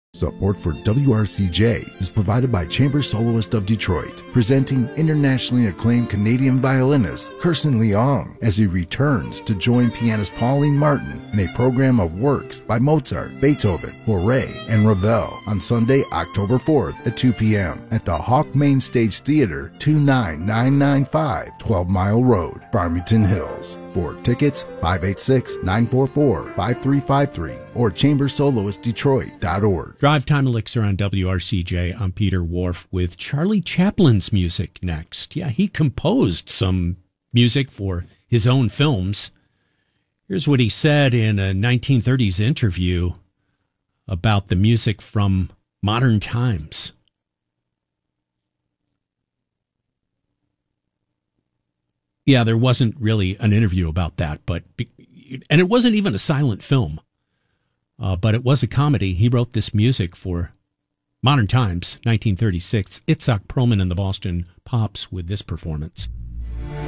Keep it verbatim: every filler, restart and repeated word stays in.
Support for W R C J is provided by Chamber Soloist of Detroit, presenting internationally acclaimed Canadian violinist Kirsten Leong as he returns to join pianist Pauline Martin in a program of works by Mozart, Beethoven, Fauré, and Ravel on Sunday, October fourth at two p.m. at the Hawk Main Stage Theater, two nine nine nine five twelve Mile Road, Farmington Hills. For tickets, five eight six, nine four four, five three five three or chamber soloist detroit dot org. Drive Time Elixir on W R C J. I'm Peter Wharf with Charlie Chaplin's music next. Yeah, he composed some music for his own films. Here's what he said in a nineteen thirties interview about the music from Modern Times. Yeah, there wasn't really an interview about that, but and it wasn't even a silent film, uh, but it was a comedy. He wrote this music for Modern Times, nineteen thirty-six. Itzhak Perlman and the Boston Pops with this performance.